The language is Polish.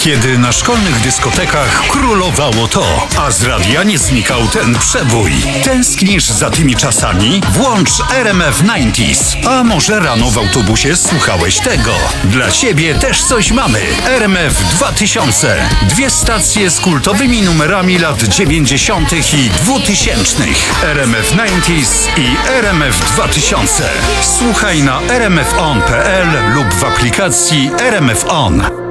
Kiedy na szkolnych dyskotekach królowało to, a z radia nie znikał ten przebój. Tęsknisz za tymi czasami? Włącz RMF 90s. A może rano w autobusie słuchałeś tego? Dla ciebie też coś mamy. RMF 2000. Dwie stacje z kultowymi numerami lat 90. i 2000. RMF 90s i RMF 2000. Słuchaj na rmfon.pl lub w aplikacji RMF On.